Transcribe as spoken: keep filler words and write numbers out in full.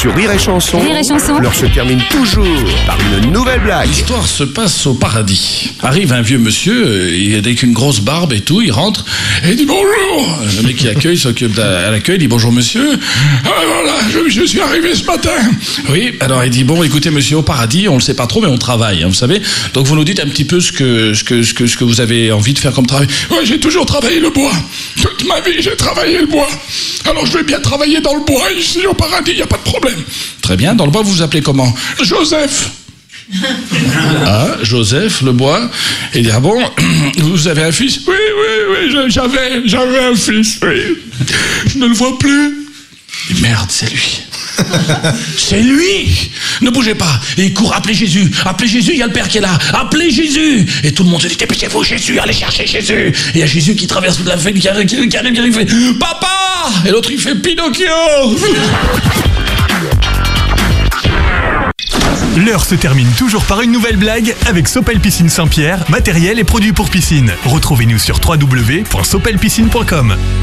Sur Rire et Chanson, Rire et Chanson. l'heure se termine toujours par une nouvelle blague. L'histoire se passe au paradis. Arrive un vieux monsieur, il avec une grosse barbe et tout, il rentre et il dit bonjour. Le mec qui accueille s'occupe à l'accueil, il dit bonjour monsieur. Ah, voilà, je, je suis arrivé ce matin. Oui, alors il dit bon, écoutez monsieur, au paradis, on le sait pas trop, mais on travaille, hein, vous savez. Donc vous nous dites un petit peu ce que ce que ce que ce que vous avez envie de faire comme travail. Ouais, j'ai toujours travaillé le bois. Toute ma vie, j'ai travaillé le bois. Alors je vais bien travailler dans le bois ici au paradis, y a pas de problème. Très bien, dans le bois vous vous appelez comment? Joseph. Ah, Joseph, le bois. Et il dit, ah bon, vous avez un fils? Oui, oui, oui, j'avais, j'avais un fils, oui. Je ne le vois plus. Et merde, c'est lui. C'est lui. Ne bougez pas. Et il court, appelez Jésus. Appelez Jésus, il y a le Père qui est là. Appelez Jésus. Et tout le monde se dit, dépêchez-vous, Jésus, allez chercher Jésus. Et il y a Jésus qui traverse toute la fête, qui arrive, qui arrive, qui fait, papa. Et l'autre, il fait Pinocchio. L'heure se termine toujours par une nouvelle blague avec Sopel Piscine Saint-Pierre, matériel et produits pour piscine. Retrouvez-nous sur w w w point sopel piscine point com.